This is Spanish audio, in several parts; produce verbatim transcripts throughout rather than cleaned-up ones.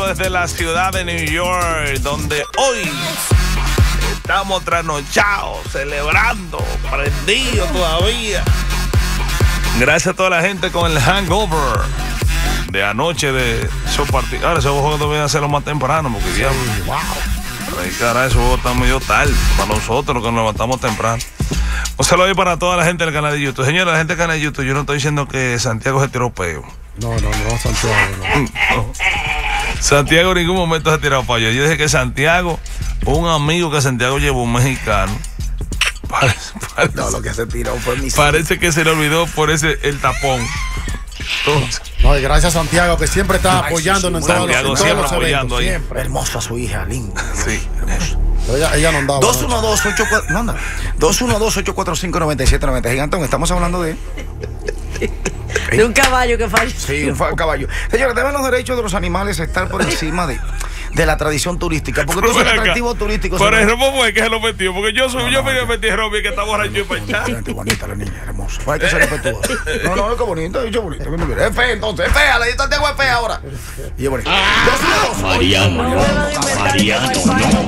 desde la ciudad de New York, donde hoy estamos trasnochados, celebrando, prendidos todavía. Gracias a toda la gente con el hangover de anoche de esos partidos. Ahora esos juegos deben hacerlo más temprano, porque ya, wow. Ay, cara, esos juegos están medio tarde para nosotros que nos levantamos temprano. Un saludo para toda la gente del canal de YouTube. Señora, la gente del canal de YouTube, yo no estoy diciendo que Santiago se tiró peo. No, no, no, Santiago, no. no. Santiago en ningún momento se ha tirado para allá. Yo dije que Santiago, un amigo que Santiago llevó, un mexicano. Parece, parece, no, lo que se tiró fue mi Parece que se le olvidó por ese el tapón. Entonces, no, y gracias a Santiago que siempre está apoyándonos. Sí, sí, Santiago siempre apoyando ahí. Siempre. Hermosa su hija, linda. Sí, hermosa. Ella, ella no andaba. dos uno dos, ocho cuatro, no, no. dos uno dos, ocho cuatro cinco, nueve siete nueve cero. Gigantón, estamos hablando de... De un caballo que falleció. Sí, un caballo. Señores, deben los derechos de los animales estar por encima de, de la tradición turística. Porque tú eres atractivo turístico. Pero el robo fue que se lo metió. Porque yo soy, no, yo no, me metí a Robbie que está borracho y para allá. Gente bonita la niña, hermosa. Pues hay que ser respetuoso. No, no, qué bonito, dicho bonito. Es fea entonces, es fea, la de Santiago es fea ahora. Y es bonito. Mariano, no. Mariano, no. dos uno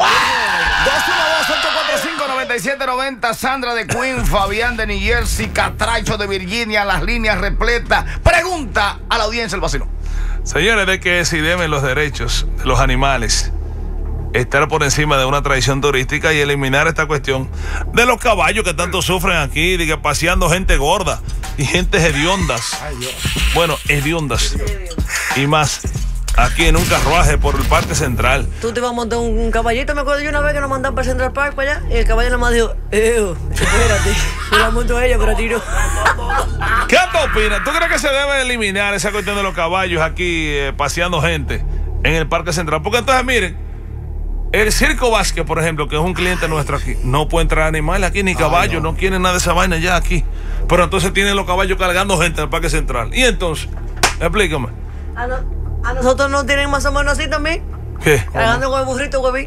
dos, ocho cuatro cinco, nueve siete nueve cero. Sandra de Queen, Fabián de New Jersey, Catracho de Virginia, las líneas repletas. Pregunta a la audiencia el vacilo. Señores, de que si deben los derechos de los animales estar por encima de una tradición turística y eliminar esta cuestión de los caballos que tanto sufren aquí, de que paseando gente gorda y gente hediondas. Bueno, hediondas y más. Aquí en un carruaje por el Parque Central. Tú te ibas a montar un, un caballito. Me acuerdo yo una vez que nos mandaron para el Central Park para allá. Y el caballo nada más dijo, eh, espérate. Yo la monto a ella, pero a ti no. ¿Qué tú opinas? ¿Tú crees que se debe eliminar esa cuestión de los caballos aquí eh, paseando gente en el Parque Central? Porque entonces, miren, el Circo Vázquez, por ejemplo, que es un cliente nuestro aquí, no puede entrar animales aquí, ni caballos, no. no quieren nada de esa vaina ya aquí. Pero entonces tienen los caballos cargando gente en el Parque Central. Y entonces, explícame. Ah, no. ¿A nosotros no tienen más o menos así también? ¿Qué? Cargando con el burrito, huevín.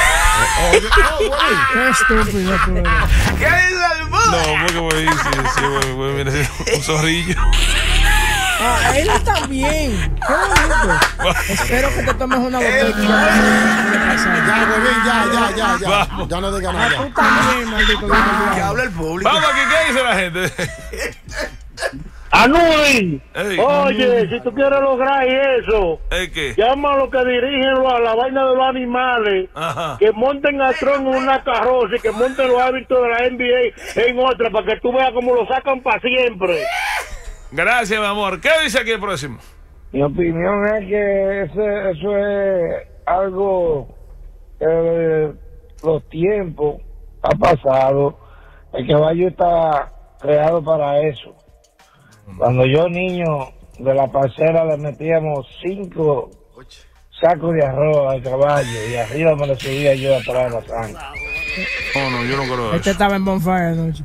Qué estúpido tú eres. ¿Qué dice el mundo? No, porque voy a decir, sí, güey, güey, mira, un zorrillo. Ah, él está bien. Qué bonito. Espero que te tomes una botella. Ya, huevín, ya, ya, ya, ya. Vamos. Ya no digas nada. Tú también, maldito. Que habla el público. Vamos aquí, ¿qué dice la gente? Anuel, Ey. oye, si tú quieres lograr eso, ¿El qué? llama a los que dirigen a la vaina de los animales, Ajá. que monten a Tron en una carroza y que monten los árbitros de la N B A en otra, para que tú veas cómo lo sacan para siempre. Gracias, mi amor. ¿Qué dice aquí el próximo? Mi opinión es que ese, eso es algo que los tiempos ha pasado. El caballo está creado para eso. Cuando yo niño de la parcera le metíamos cinco sacos de arroz al caballo y arriba me lo subía yo atrás de la sangre. No, no, yo no creo eso. Este estaba en bonfire anoche.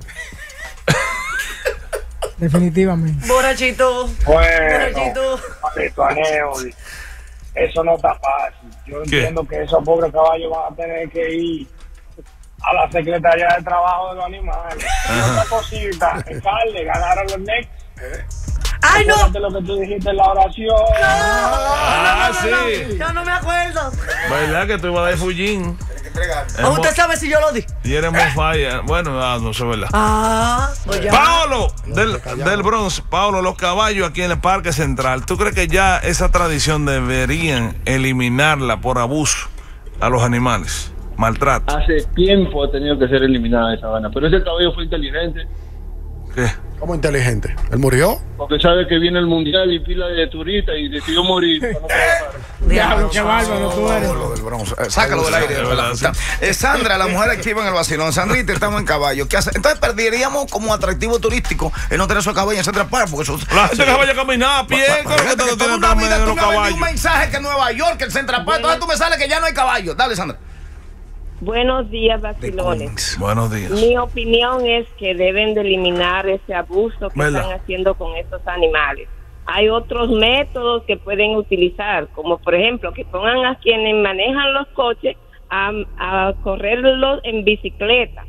Definitivamente. Borrachito. Bueno, paneo, eso no está fácil. Yo ¿Qué? entiendo que esos pobres caballos van a tener que ir a la Secretaría de Trabajo de los Animales. Y otra cosita, Carle, ganaron los N E C. ¡Ay, no! Acuérdate lo que tú dijiste en la oración. Ah, no, no, no, sí. Yo no me acuerdo. ¿Verdad que tú ibas a dar fullín? ¿O usted sabe si yo lo di? Y eres falla. Bueno, ah, no sé, ¿verdad? Ah, pues ya. Paolo, del, del Bronx. Paolo, los caballos aquí en el Parque Central. ¿Tú crees que ya esa tradición deberían eliminarla por abuso a los animales? Maltrato. Hace tiempo ha tenido que ser eliminada esa vaina, pero ese caballo fue inteligente. ¿Qué? ¿Cómo inteligente? ¿Él murió? Porque sabe que viene el mundial y pila de turistas y decidió morir. para no trabajar. Diablo, qué bárbaro tú eres. Lo del Bronx. Eh, sácalo del aire. verdad, sí. Eh, Sandra, la mujer activa en el vacilón. Sandrita, estamos en caballo. ¿Qué hace? Entonces perderíamos como atractivo turístico en no tener esos caballos en Central Park. Porque eso, La gente que vaya a caminar a pie, Bueno, ¿cómo que gente tú que no toda tienes una tan vida medio tú los me has vendido caballos? un mensaje que en Nueva York, que el Central Park, entonces tú me sales que ya no hay caballos. Dale, Sandra. Buenos días, vacilones. Buenos días. Mi opinión es que deben de eliminar ese abuso que ¿Verdad? están haciendo con estos animales. Hay otros métodos que pueden utilizar, como por ejemplo que pongan a quienes manejan los coches a, a correrlos en bicicleta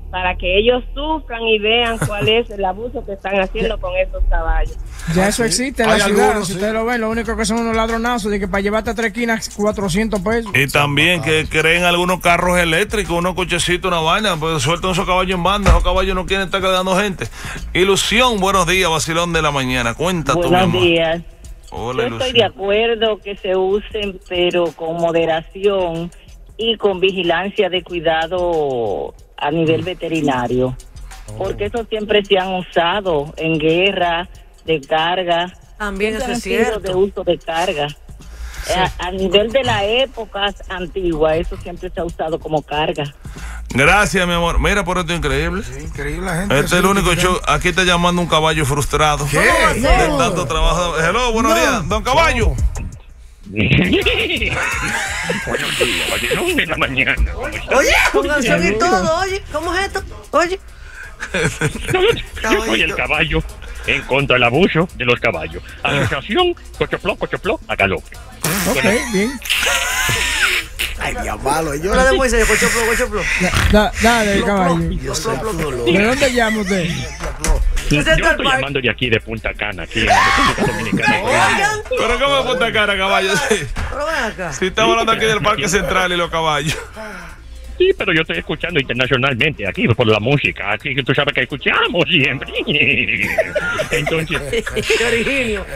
para que ellos sufran y vean cuál es el abuso que están haciendo con esos caballos. Ya eso existe en Hay la ciudad, algunos, si sí. ustedes lo ven, lo único que son unos ladronazos de que para llevarte a tres esquinas cuatrocientos pesos. Y también que creen algunos carros eléctricos, unos cochecitos, una vaina, pues sueltan esos caballos en banda, esos caballos no quieren estar cargando gente. Ilusión, buenos días, vacilón de la mañana. Cuenta tú, mi Buenos amor. días. Hola, Yo estoy Ilusión. de acuerdo que se usen, pero con moderación y con vigilancia de cuidado a nivel veterinario. Porque eso siempre se han usado en guerra, de carga. También Siempre eso han es sido cierto. de uso de carga. A, a nivel de las épocas antiguas, eso siempre se ha usado como carga. Gracias, mi amor. Mira, por esto increíble. Increíble la gente. Este es el único show. Aquí está llamando un caballo frustrado. ¿Qué? De No. tanto trabajo. Hello, buenos No. días, don Caballo. Buenos días, vacilón de la mañana. Oye, pónganse a oír todo, oye, ¿cómo es esto? Oye. Yo soy el caballo en contra del abuso de los caballos. Asociación Cochopló, Cochopló, Acaloque. Ok, bien. Ay, Dios malo, yo. Hola de Moisés, cochoplo, cochoplo. Da, dale, caballo. Plop, plop, plop. ¿De dónde llama usted? Yo Central estoy Park. llamando de aquí de Punta Cana, aquí en la República Dominicana. Oigan, Pero ¿cómo me punta cara, caballo? Sí. pero ven acá. Si estamos hablando aquí del Parque Central y los caballos. Sí, pero yo estoy escuchando internacionalmente aquí por la música. Aquí que tú sabes que escuchamos siempre. Entonces, Qué originio.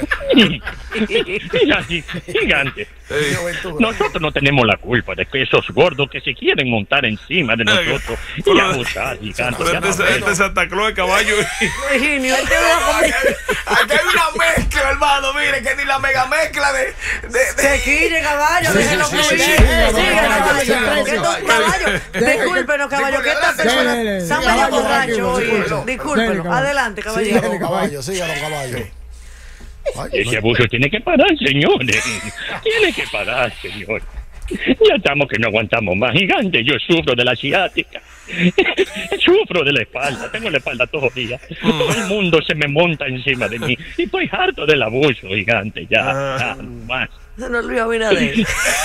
así, gigante. Nosotros no tenemos la culpa de que esos gordos que se quieren montar encima de nosotros y Pero- abusar, gigante. Pero ya no Este, ves. este Santa Claus de caballo. Originio. Él te va a comer. Aquí hay una mezcla, hermano. Mire, que ni la mega mezcla de. de, de... Se quille, caballo. Déjenlo sí, fluir. sí, sí, Siga, sí, caballo. sí, sí, Que esto- sí, Caballo, discúlpenos, caballo, que esta Dele, dele. persona está medio Caballo, borracho tranquilo, hoy. tranquilo. Dele, Discúlpenos. caballo. Adelante, Sígalo, caballero. caballo, sígalo, caballo. Ay, Ese abuso tiene que parar, señores. Tiene que parar, señor. Ya estamos que no aguantamos más, gigante. Yo sufro de la ciática. Sufro de la espalda. Tengo la espalda todos los días. Todo el mundo se me monta encima de mí. Y estoy harto del abuso, gigante. Ya, ya, no más. Se nos olvidó Abinader.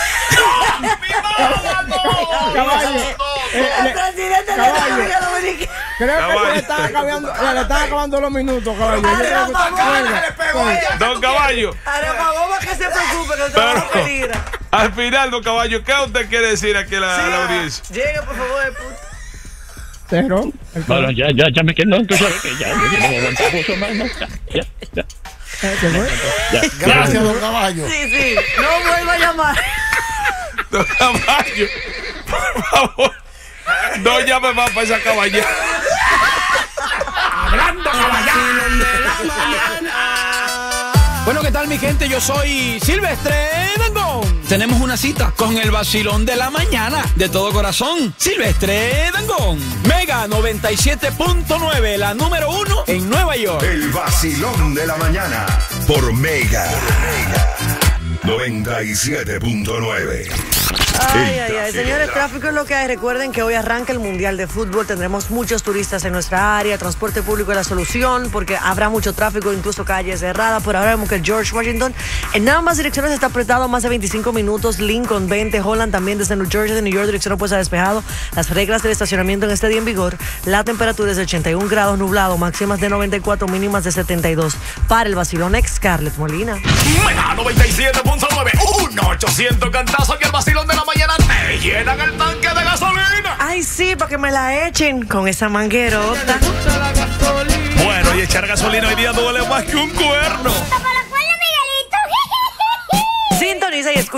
Caballo. Eh, El le- presidente de la Caballo. República Dominicana. Creo que Caballo. se le están acabando, le están acabando los minutos, caballo. Yo Hazle creo la que favor. usted cuelga. Don Caballo. Arepagoma que se preocupe, que el trabajo Pero- peligra. Al final, don Caballo, ¿qué usted quiere decir aquí a la, a la audiencia? Llegue, por favor, de puta. Cero. El Bueno, ya, ya, ya me quedo. Tú sabes que ya, ya no aguanto abuso más. No, ya, ya, ya, ¿Se fue? ya. gracias, don caballo. Sí, sí. No vuelva a llamar. Don Caballo, por favor, no llame más para esa caballera. Hablando Bueno, ¿qué tal, mi gente? Yo soy Silvestre Dangond. Tenemos una cita con el vacilón de la mañana. De todo corazón, Silvestre Dangond. Mega noventa y siete punto nueve, la número uno en Nueva York. El vacilón de la mañana por Mega. noventa y siete punto nueve. Ay, ay, ay, señores, tráfico es lo que hay. Recuerden que hoy arranca el Mundial de Fútbol. Tendremos muchos turistas en nuestra área. Transporte público es la solución porque habrá mucho tráfico, incluso calles cerradas. Por ahora vemos que el George Washington en ambas direcciones está apretado más de veinticinco minutos. Lincoln veinte, Holland también desde New Jersey, de New York, dirección opuesta despejado. Las reglas del estacionamiento en este día en vigor. La temperatura es de ochenta y un grados nublado, máximas de noventa y cuatro, mínimas de setenta y dos. Para el vacilón ex Scarlett Molina. Mega noventa y siete punto nueve, uno ochocientos cantazo que el vacilón de la mañana te llenan el tanque de gasolina. Ay, sí, para que me la echen con esa manguerota. Bueno, y echar gasolina hoy día duele más que un cuerno.